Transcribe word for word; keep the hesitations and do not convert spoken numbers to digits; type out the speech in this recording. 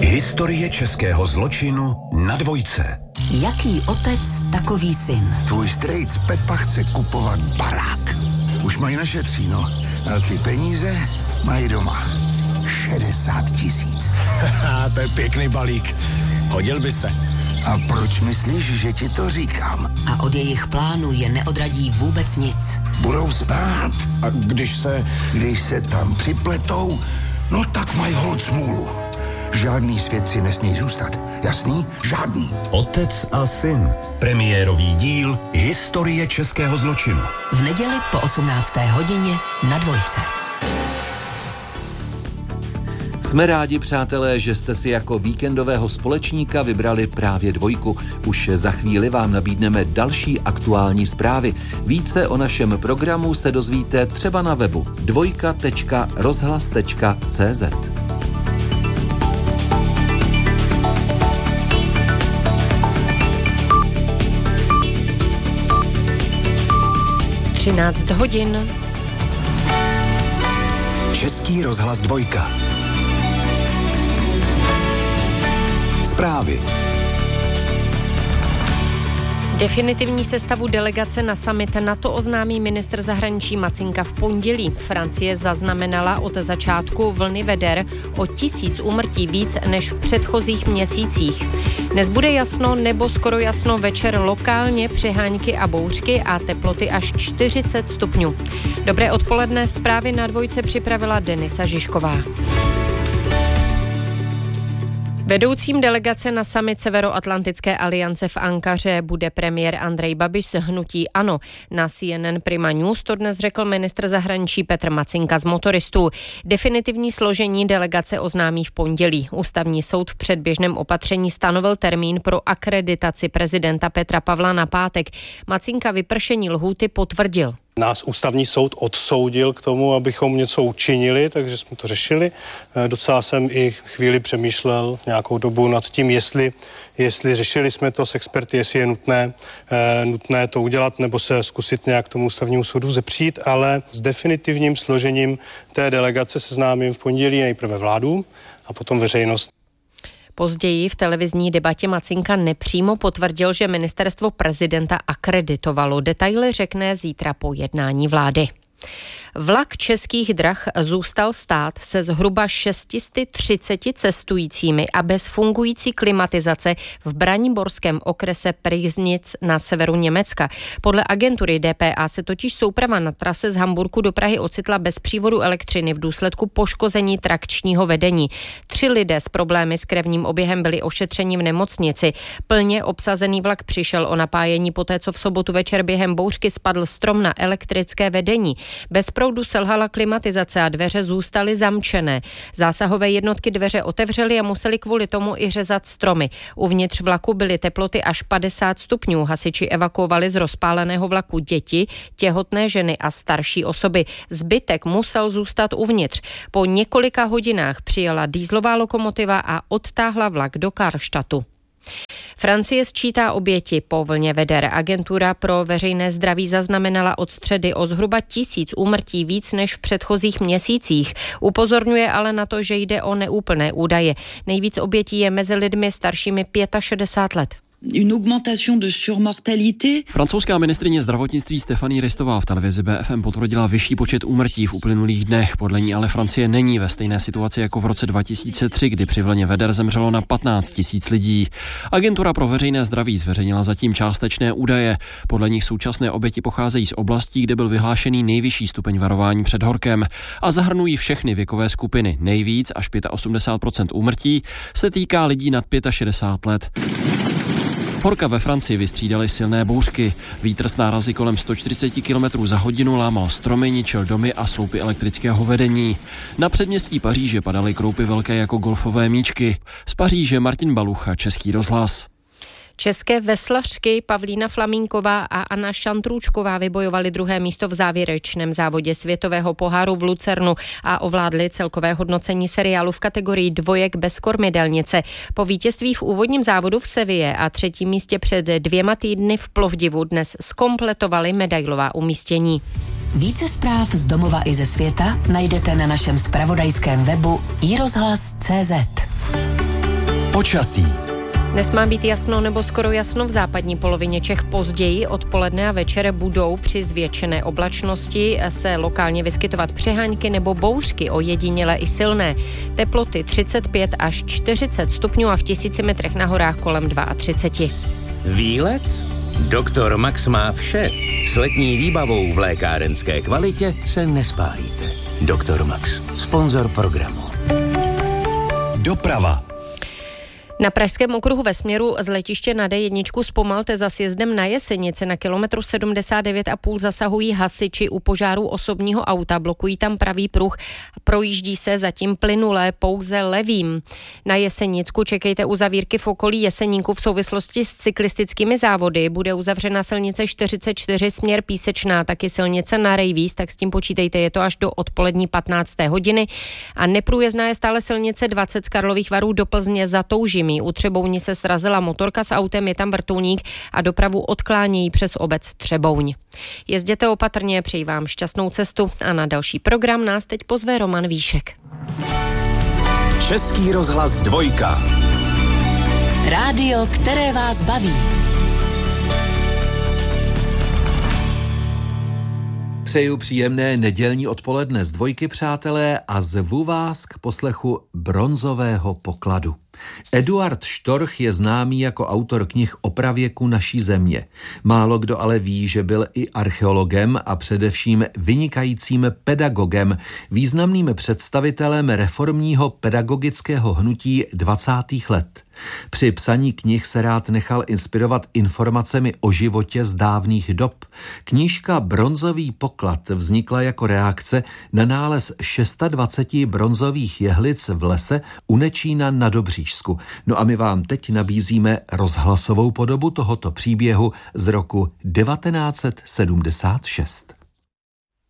Historie českého zločinu na Dvojce. Jaký otec, takový syn. Tvůj strejc Pepa chce kupovat barák. Už mají našetříno. Velký peníze mají doma. šedesát tisíc. Haha, to je pěkný balík. Hodil by se. A proč myslíš, že ti to říkám? A od jejich plánu je neodradí vůbec nic. Budou spát. A když se... Když se tam připletou, no tak mají holt smůlu. Žádný svědci nesmí zůstat. Jasný? Žádný. Otec a syn. Premiérový díl Historie českého zločinu. V neděli po osmnácté hodině na Dvojce. Jsme rádi, přátelé, že jste si jako víkendového společníka vybrali právě Dvojku. Už za chvíli vám nabídneme další aktuální zprávy. Více o našem programu se dozvíte třeba na webu dvojka tečka rozhlas tečka cé zet. třináct hodin. Český rozhlas Dvojka. Zprávy. Definitivní sestavu delegace na summit NATO oznámí ministr zahraničí Macinka v pondělí. Francie zaznamenala od začátku vlny veder o tisíc úmrtí víc než v předchozích měsících. Dnes bude jasno nebo skoro jasno večer lokálně přehánky a bouřky a teploty až čtyřicet stupňů. Dobré odpoledne, zprávy na Dvojce připravila Denisa Žižková. Vedoucím delegace na summit Severoatlantické aliance v Ankaře bude premiér Andrej Babiš z hnutí ANO. Na C N N Prima News to dnes řekl ministr zahraničí Petr Macinka z Motoristů. Definitivní složení delegace oznámí v pondělí. Ústavní soud v předběžném opatření stanovil termín pro akreditaci prezidenta Petra Pavla na pátek. Macinka vypršení lhůty potvrdil. Nás ústavní soud odsoudil k tomu, abychom něco učinili, takže jsme to řešili. Docela jsem i chvíli přemýšlel nějakou dobu nad tím, jestli, jestli řešili jsme to s experty, jestli je nutné, nutné to udělat nebo se zkusit nějak tomu ústavnímu soudu zepřít, ale s definitivním složením té delegace seznámím v pondělí nejprve vládu a potom veřejnost. Později v televizní debatě Macinka nepřímo potvrdil, že ministerstvo prezidenta akreditovalo. Detaily řekne zítra po jednání vlády. Vlak Českých drah zůstal stát se zhruba šest set třicet cestujícími a bez fungující klimatizace v braniborském okrese Prýznic na severu Německa. Podle agentury D P A se totiž souprava na trase z Hamburku do Prahy ocitla bez přívodu elektřiny v důsledku poškození trakčního vedení. Tři lidé s problémy s krevním oběhem byli ošetřeni v nemocnici. Plně obsazený vlak přišel o napájení poté, co v sobotu večer během bouřky spadl strom na elektrické vedení. Bez proudu selhala klimatizace a dveře zůstaly zamčené. Zásahové jednotky dveře otevřely a museli kvůli tomu i řezat stromy. Uvnitř vlaku byly teploty až padesát stupňů. Hasiči evakuovali z rozpáleného vlaku děti, těhotné ženy a starší osoby. Zbytek musel zůstat uvnitř. Po několika hodinách přijela dýzlová lokomotiva a odtáhla vlak do Karlštatu. Francie sčítá oběti po vlně veder. Agentura pro veřejné zdraví zaznamenala od středy o zhruba tisíc úmrtí víc než v předchozích měsících. Upozorňuje ale na to, že jde o neúplné údaje. Nejvíc obětí je mezi lidmi staršími šedesát pět let. Une augmentation de surmortalité. Francouzská ministryně zdravotnictví Stéphanie Ristová v televizi B F M potvrdila vyšší počet úmrtí v uplynulých dnech. Podle ní ale Francie není ve stejné situaci jako v roce dva tisíce tři, kdy při vlně veder zemřelo na patnáct tisíc lidí. Agentura pro veřejné zdraví zveřejnila zatím částečné údaje. Podle nich současné oběti pocházejí z oblastí, kde byl vyhlášený nejvyšší stupeň varování před horkem a zahrnují všechny věkové skupiny. Nejvíc až osmdesát pět procent úmrtí se týká lidí nad šedesát pět let. Horka ve Francii vystřídaly silné bouřky. Vítr s nárazy kolem sto čtyřicet kilometrů za hodinu lámal stromy, ničil domy a sloupy elektrického vedení. Na předměstí Paříže padaly kroupy velké jako golfové míčky. Z Paříže Martin Balucha, Český rozhlas. České veslařky Pavlína Flamínková a Anna Šantrůčková vybojovaly druhé místo v závěrečném závodě světového poháru v Lucernu a ovládly celkové hodnocení seriálu v kategorii dvojek bez kormidelnice. Po vítězství v úvodním závodu v Seville a třetím místě před dvěma týdny v Plovdivu dnes zkompletovaly medailová umístění. Více zpráv z domova i ze světa najdete na našem zpravodajském webu i rozhlas tečka cé zet. Počasí. Dnes má být jasno nebo skoro jasno v západní polovině Čech. Později odpoledne a večer budou při zvětšené oblačnosti se lokálně vyskytovat přeháňky nebo bouřky, ojedinělé i silné. Teploty třicet pět až čtyřicet stupňů a v tisíci metrech na horách kolem třicet dva. Výlet? Doktor Max má vše. S letní výbavou v lékárenské kvalitě se nespálíte. Doktor Max, sponzor programu. Doprava. Na pražském okruhu ve směru z letiště na D jedna zpomalte za sjezdem na Jesenice. Na kilometru sedmdesát devět a půl zasahují hasiči u požáru osobního auta. Blokují tam pravý pruh. Projíždí se zatím plynulé pouze levým. Na Jesenicku čekejte uzavírky v okolí Jeseníku v souvislosti s cyklistickými závody. Bude uzavřena silnice čtyřicet čtyři směr Písečná, taky silnice na Rejvíz, tak s tím počítejte, je to až do odpolední patnácté hodiny. A neprůjezdná je stále silnice dvacet z Karlových Varů do Plzně za Toužím. U Třebouni se srazila motorka s autem, je tam vrtulník a dopravu odklánějí přes obec Třebouň. Jezděte opatrně, přeji vám šťastnou cestu a na další program nás teď pozve Roman Víšek. Český rozhlas dvojka. Rádio, které vás baví. Přeju příjemné nedělní odpoledne z dvojky, přátelé, a zvu vás k poslechu Bronzového pokladu. Eduard Štorch je známý jako autor knih o pravěku naší země. Málo kdo ale ví, že byl i archeologem a především vynikajícím pedagogem, významným představitelem reformního pedagogického hnutí dvacátých let. Při psaní knih se rád nechal inspirovat informacemi o životě z dávných dob. Knížka Bronzový poklad vznikla jako reakce na nález dvacet šest bronzových jehlic v lese u Nečína na Dobřížsku. No a my vám teď nabízíme rozhlasovou podobu tohoto příběhu z roku devatenáct set sedmdesát šest.